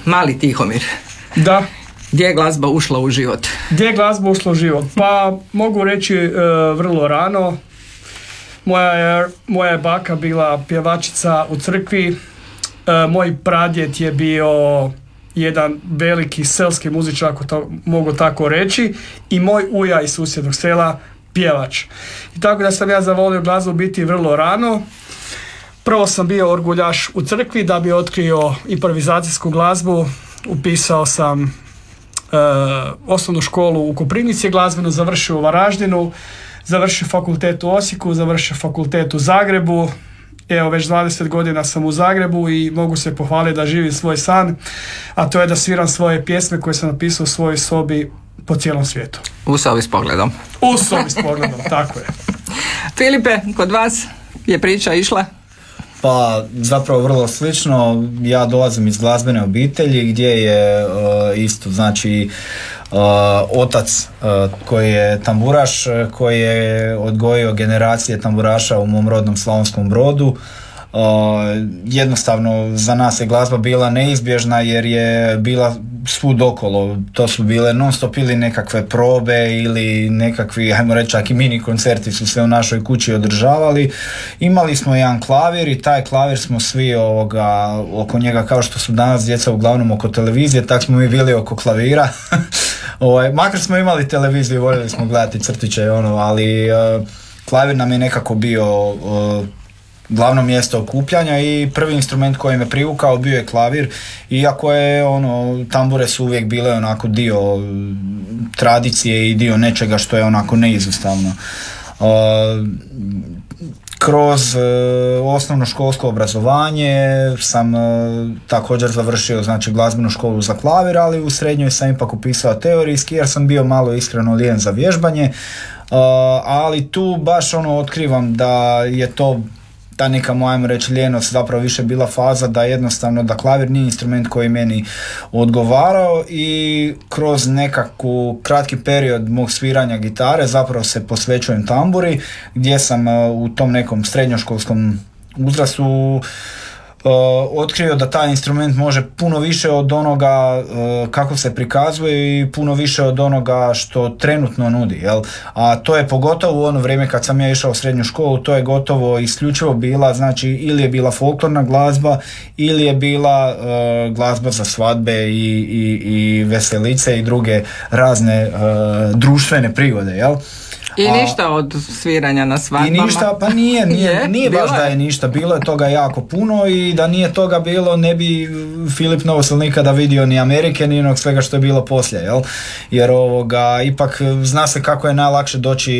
Mali Tihomir. Da. Gdje je glazba ušla u život? Pa mogu reći vrlo rano. Moja je baka bila pjevačica u crkvi. Moj pradjed je bio jedan veliki selski muzičar, ako to mogu tako reći, i moj uja iz susjednog sela pjevač. I tako da sam ja zavolio glazbu biti vrlo rano. Prvo sam bio orguljaš u crkvi da bi otkrio improvizacijsku glazbu. Upisao sam osnovnu školu u Koprivnici, glazbenu završio u Varaždinu, završio fakultet u Osijeku, završio fakultet u Zagrebu. Evo, već 20 godina sam u Zagrebu i mogu se pohvaliti da živim svoj san, a to je da sviram svoje pjesme koje sam napisao u svojoj sobi po cijelom svijetu. U sobi s pogledom. U sobi s pogledom, tako je. Filipe, kod vas je priča išla? Pa zapravo vrlo slično. Ja dolazim iz glazbene obitelji gdje je isto, znači otac koji je tamburaš, koji je odgojio generacije tamburaša u mom rodnom Slavonskom Brodu. Jednostavno za nas je glazba bila neizbježna jer je bila svud okolo. To su bile non stop ili nekakve probe ili nekakvi, ajmo reći, čak i mini koncerti su se u našoj kući održavali. Imali smo jedan klavir i taj klavir smo svi oko njega, kao što su danas djeca uglavnom oko televizije, tak smo mi bili oko klavira. Makar smo imali televiziju, voljeli smo gledati crtiće, ali klavir nam je nekako bio glavno mjesto okupljanja i prvi instrument koji me privukao bio je klavir, iako je tambure su uvijek bile onako dio tradicije i dio nečega što je onako neizostavno. Kroz osnovno školsko obrazovanje sam također završio, znači, glazbenu školu za klavir, ali u srednjoj sam ipak upisao teorijski jer sam bio malo iskreno lijen za vježbanje, ali tu baš otkrivam da je to ta neka moja, ajmo reći, lijenost zapravo više bila faza da jednostavno da klavir nije instrument koji meni odgovarao i kroz nekakvu kratki period mog sviranja gitare zapravo se posvećujem tamburi, gdje sam u tom nekom srednjoškolskom uzrastu otkrio da taj instrument može puno više od onoga kako se prikazuje i puno više od onoga što trenutno nudi, jel? A to je pogotovo u ono vrijeme kad sam ja išao u srednju školu, to je gotovo isključivo bila, znači, ili je bila folklorna glazba ili je bila glazba za svadbe i veselice i druge razne društvene prigode, jel? I ništa od sviranja na svadbama? I ništa, pa nije baš da je ništa, bilo je toga jako puno i da nije toga bilo ne bi Filip Novosel nikada vidio ni Amerike ni onog svega što je bilo poslije, jel? Jer ipak zna se kako je najlakše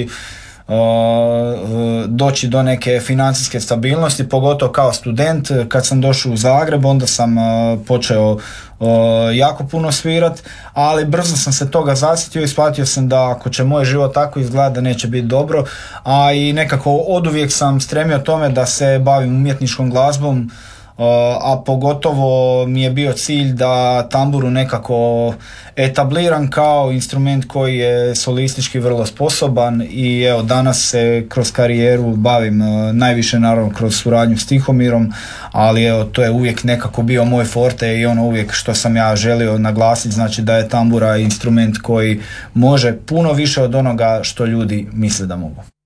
doći do neke financijske stabilnosti, pogotovo kao student. Kad sam došao u Zagreb, onda sam počeo jako puno svirat, ali brzo sam se toga zasjetio i shvatio sam da ako će moj život tako izgledati da neće biti dobro, a i nekako oduvijek sam stremio tome da se bavim umjetničkom glazbom, a pogotovo mi je bio cilj da tamburu nekako etabliram kao instrument koji je solistički vrlo sposoban i evo danas se kroz karijeru bavim najviše naravno kroz suradnju s Tihomirom, ali evo to je uvijek nekako bio moj forte i uvijek što sam ja želio naglasiti, znači da je tambura instrument koji može puno više od onoga što ljudi misle da mogu.